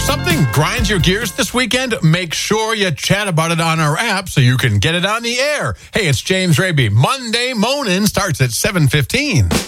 something grinds your gears this weekend? Make sure you chat about it on our app so you can get it on the air. Hey, it's James Raby. Monday Moanin' starts at 7:15.